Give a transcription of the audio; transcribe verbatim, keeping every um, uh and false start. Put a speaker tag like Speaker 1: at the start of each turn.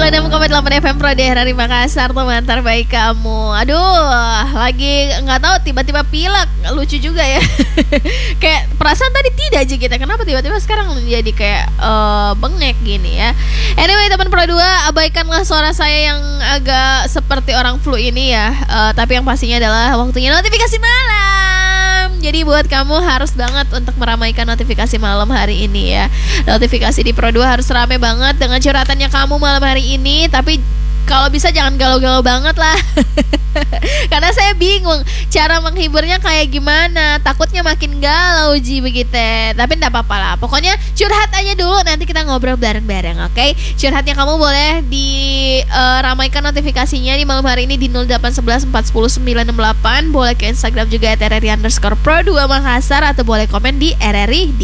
Speaker 1: puluh enam koma delapan F M Pro daerah Makassar, teman terbaik kamu. Aduh, lagi nggak tahu tiba-tiba pilek, lucu juga ya. Kayak perasaan tadi tidak aja kita, kenapa tiba-tiba sekarang jadi kayak uh, bengek gini ya. Anyway, teman Pro dua, abaikanlah suara saya yang agak seperti orang flu ini ya. Uh, tapi yang pastinya adalah waktunya notifikasi malam. Jadi buat kamu harus banget untuk meramaikan notifikasi malam hari ini ya. Notifikasi di Pro dua harus rame banget dengan curhatannya kamu malam hari ini. Tapi kalau bisa jangan galau-galau banget lah. Karena saya bingung cara menghiburnya kayak gimana. Takutnya makin galau Ji begitu. Tapi enggak apa-apa lah. Pokoknya curhat aja dulu, nanti kita ngobrol bareng-bareng, oke? Okay? Curhatnya kamu boleh diramaikan uh, notifikasinya di malam hari ini di nol delapan satu satu empat nol sembilan enam delapan. Boleh ke Instagram juga at r r i underscore pro dua Makassar, atau boleh komen di R R I di